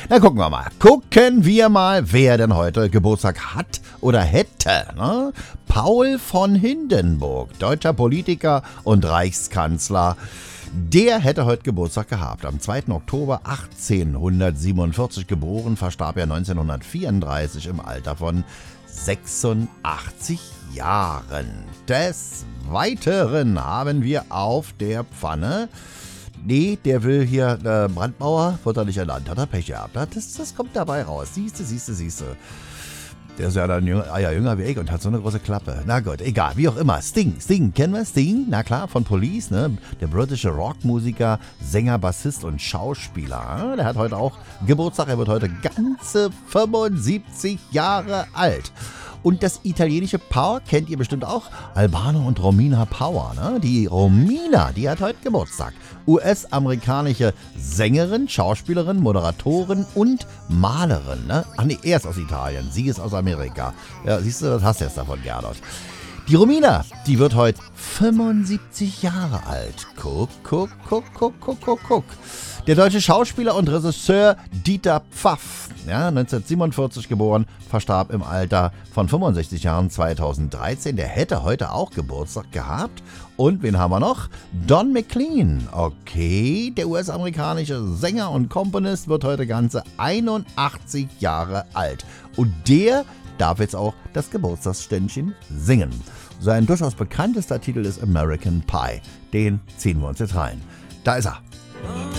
Na, gucken wir mal. Gucken wir mal, wer denn heute Geburtstag hat oder hätte. Ne? Paul von Hindenburg, deutscher Politiker und Reichskanzler. Der hätte heute Geburtstag gehabt. Am 2. Oktober 1847 geboren, verstarb er 1934 im Alter von 86 Jahren. Des Weiteren haben wir auf der Pfanne... Nee, der will hier Brandmauer, wird er nicht ernannt, hat er Pech gehabt. Das kommt dabei raus. Siehste. Der ist ja dann jünger wie ich und hat so eine große Klappe. Na gut, egal, wie auch immer. Sting, kennen wir Sting? Na klar, von Police, ne? Der britische Rockmusiker, Sänger, Bassist und Schauspieler. Der hat heute auch Geburtstag, er wird heute ganze 75 Jahre alt. Und das italienische Paar kennt ihr bestimmt auch, Albano und Romina Power. Ne? Die Romina, die hat heute Geburtstag. US-amerikanische Sängerin, Schauspielerin, Moderatorin und Malerin. Ne? Ach nee, er ist aus Italien, sie ist aus Amerika. Ja, siehst du, das hast du jetzt davon, Gernot. Die Romina, die wird heute 75 Jahre alt. Guck. Der deutsche Schauspieler und Regisseur Dieter Pfaff, ja, 1947 geboren, verstarb im Alter von 65 Jahren 2013. Der hätte heute auch Geburtstag gehabt. Und wen haben wir noch? Don McLean. Okay, der US-amerikanische Sänger und Komponist wird heute ganze 81 Jahre alt. Und der darf jetzt auch das Geburtstagsständchen singen. Sein durchaus bekanntester Titel ist American Pie. Den ziehen wir uns jetzt rein. Da ist er.